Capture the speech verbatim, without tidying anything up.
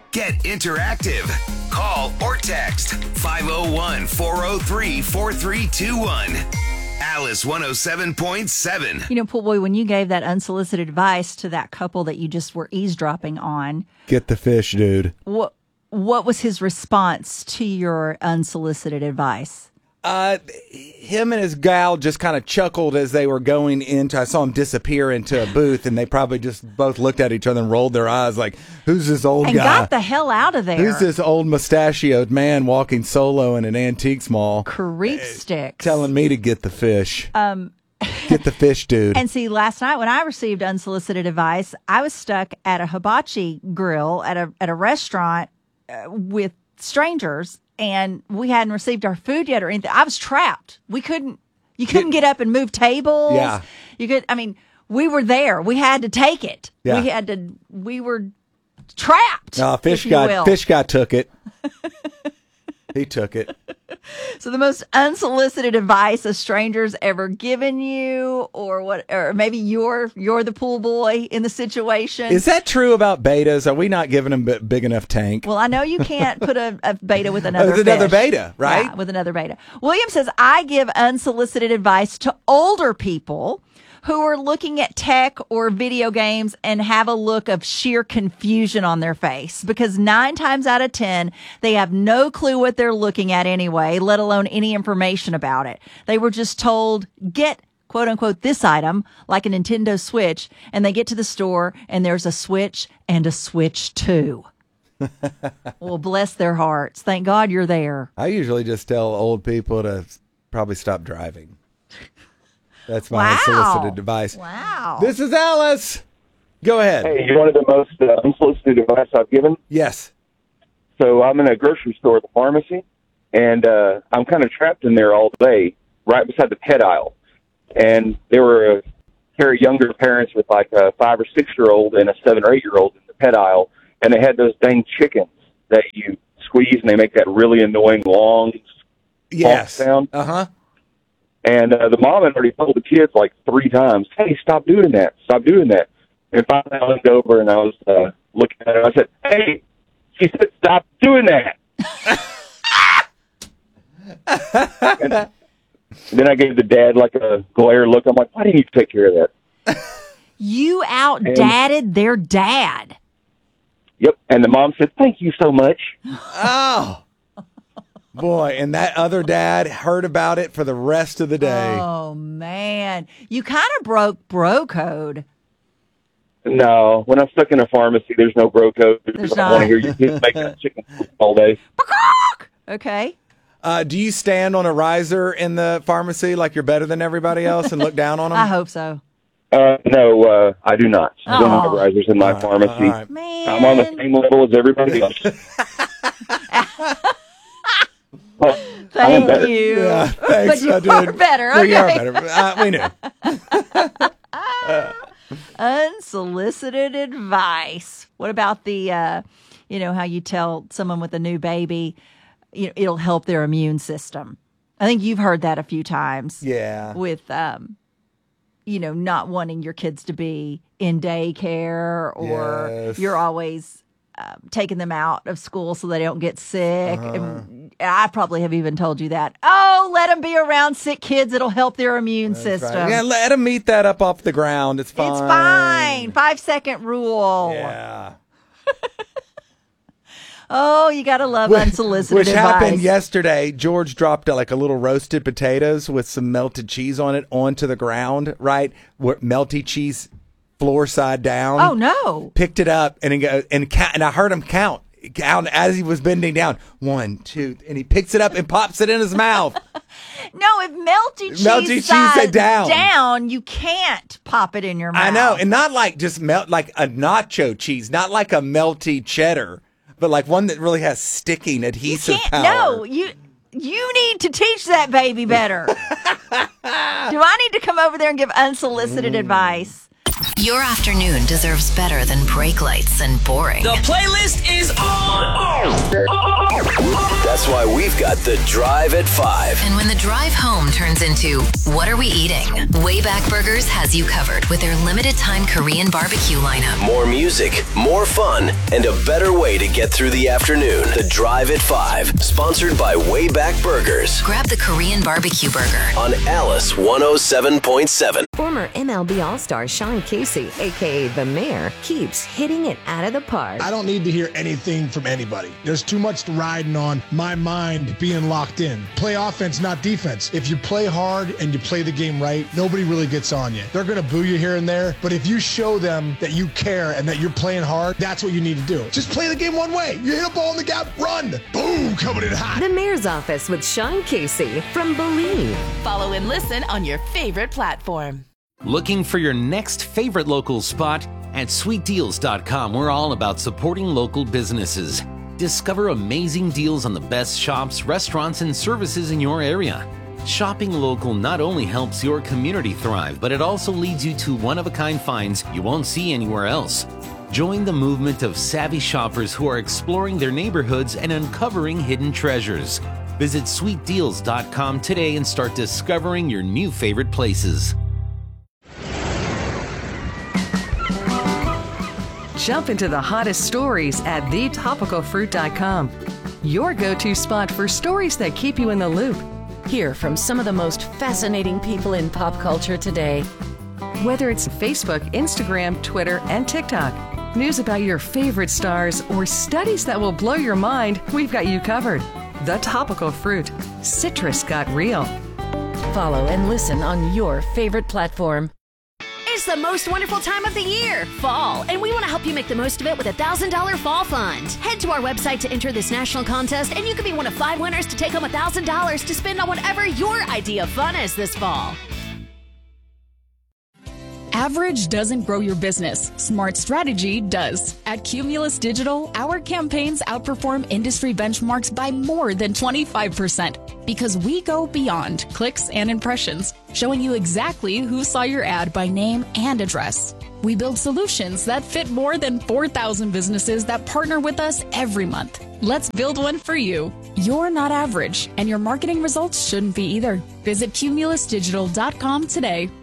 Get interactive. Call or text five oh one, four oh three, four three two one. Alice one oh seven point seven. You know, Pool Boy, when you gave that unsolicited advice to that couple that you just were eavesdropping on, get the fish, dude. What what was his response to your unsolicited advice? Uh, him and his gal just kind of chuckled as they were going into, I saw him disappear into a booth, and they probably just both looked at each other and rolled their eyes like, who's this old and guy? And got the hell out of there. Who's this old mustachioed man walking solo in an antiques mall? Creep sticks. Telling me to get the fish. Um, get the fish, dude. And see, last night when I received unsolicited advice, I was stuck at a hibachi grill at a at a restaurant uh, with strangers. And we hadn't received our food yet or anything. I was trapped. We couldn't, you couldn't get up and move tables. Yeah. You could, I mean, we were there. We had to take it. Yeah. We had to, we were trapped. No, fish if guy, you will. fish guy took it. He took it. So the most unsolicited advice a stranger's ever given you, or what, or maybe you're you're the pool boy in the situation. Is that true about betas? Are we not giving them a big enough tank? Well, I know you can't put a, a beta with another. Oh, with another fish. beta, right? Yeah, with another beta. William says, I give unsolicited advice to older people who are looking at tech or video games and have a look of sheer confusion on their face, because nine times out of ten, they have no clue what they're looking at anyway, let alone any information about it. They were just told, get quote unquote this item, like a Nintendo Switch, and they get to the store and there's a Switch and a Switch two. Well, bless their hearts. Thank God you're there. I usually just tell old people to probably stop driving. That's my wow. unsolicited advice. Wow. This is Alice. Go ahead. Hey, you wanted the most uh, unsolicited advice I've given? Yes. So I'm in a grocery store at the pharmacy, and uh, I'm kind of trapped in there all day, right beside the pet aisle. And there were a pair of younger parents with like a five or six-year-old and a seven or eight-year-old in the pet aisle, and they had those dang chickens that you squeeze, and they make that really annoying long yes. sound. Uh-huh. And uh, the mom had already told the kids like three times, hey, stop doing that, stop doing that. And finally I looked over and I was uh, looking at her. I said, hey, she said, stop doing that. And then I gave the dad like a glare look. I'm like, why didn't you take care of that? You out-dadded their dad. Yep. And the mom said, thank you so much. Oh. Boy, and that other dad heard about it for the rest of the day. Oh, man. You kind of broke bro code. No, when I'm stuck in a pharmacy, there's no bro code. There's I not. want to hear you kids make that chicken all day. Okay. Uh, do you stand on a riser in the pharmacy like you're better than everybody else and look down on them? I hope so. Uh, no, uh, I do not. I don't Oh. have risers in my All right, pharmacy. all right. Man. I'm on the same level as everybody else. Well, I am Thank better. you. Yeah, thanks, But you I did. are better. No, Okay. you are better. Uh, we knew. Unsolicited advice. What about the, uh, you know, how you tell someone with a new baby, you know, it'll help their immune system. I think you've heard that a few times. Yeah. With, um, you know, not wanting your kids to be in daycare, or Yes. you're always um, taking them out of school so they don't get sick. Uh-huh. And I probably have even told you that. Oh, let them be around sick kids. It'll help their immune That's system. right. Yeah, let them eat that up off the ground. It's fine. It's fine. Five second rule. Yeah. Oh, you got to love unsolicited Which advice. happened yesterday. George dropped uh, like a little roasted potatoes with some melted cheese on it onto the ground, right? Where melty cheese floor side down. Oh, no. Picked it up and he go, and count, and I heard him count, count as he was bending down. One, two, and he picks it up and pops it in his mouth. No, if melty cheese, Melty cheese sides say down. down, you can't pop it in your mouth. I know, and not like just melt, like a nacho cheese, not like a melty cheddar, but like one that really has sticking you adhesive can't. power. No, you you need to teach that baby better. Do I need to come over there and give unsolicited Mm. advice? Your afternoon deserves better than brake lights and boring. The playlist is on. That's why we've got the drive at five. And when the drive home turns into, what are we eating? Wayback Burgers has you covered with their limited time Korean barbecue lineup. More music, more fun, and a better way to get through the afternoon. The drive at five, sponsored by Wayback Burgers. Grab the Korean barbecue burger on Alice one oh seven point seven. Former M L B All-Star Sean Casey, a k a. The Mayor, keeps hitting it out of the park. I don't need to hear anything from anybody. There's too much riding on my mind being locked in. Play offense, not defense. If you play hard and you play the game right, nobody really gets on you. They're going to boo you here and there, but if you show them that you care and that you're playing hard, that's what you need to do. Just play the game one way. You hit a ball in the gap, run. Boom, coming in hot. The Mayor's Office with Sean Casey from Believe. Follow and listen on your favorite platform. Looking for your next favorite local spot? At sweet deals dot com, we're all about supporting local businesses. Discover amazing deals on the best shops, restaurants, and services in your area. Shopping local not only helps your community thrive, but it also leads you to one-of-a-kind finds you won't see anywhere else. Join the movement of savvy shoppers who are exploring their neighborhoods and uncovering hidden treasures. Visit sweet deals dot com today and start discovering your new favorite places. Jump into the hottest stories at the topical fruit dot com. Your go-to spot for stories that keep you in the loop. Hear from some of the most fascinating people in pop culture today. Whether it's Facebook, Instagram, Twitter, and TikTok, news about your favorite stars, or studies that will blow your mind, we've got you covered. The Topical Fruit. Citrus got real. Follow and listen on your favorite platform. It's the most wonderful time of the year, fall, and we want to help you make the most of it with a one thousand dollars fall fund. Head to our website to enter this national contest, and you could be one of five winners to take home one thousand dollars to spend on whatever your idea of fun is this fall. Average doesn't grow your business. Smart strategy does. At Cumulus Digital, our campaigns outperform industry benchmarks by more than twenty-five percent because we go beyond clicks and impressions, showing you exactly who saw your ad by name and address. We build solutions that fit more than four thousand businesses that partner with us every month. Let's build one for you. You're not average, and your marketing results shouldn't be either. Visit cumulus digital dot com today.